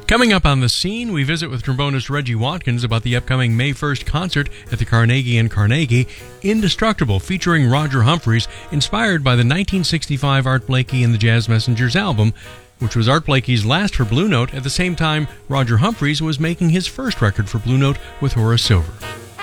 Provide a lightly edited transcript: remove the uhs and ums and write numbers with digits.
Coming up on the scene, we visit with trombonist Reggie Watkins about the upcoming May 1st concert at the Carnegie in Carnegie, Indestructible, featuring Roger Humphries, inspired by the 1965 Art Blakey and the Jazz Messengers album, which was Art Blakey's last for Blue Note at the same time Roger Humphries was making his first record for Blue Note with Horace Silver.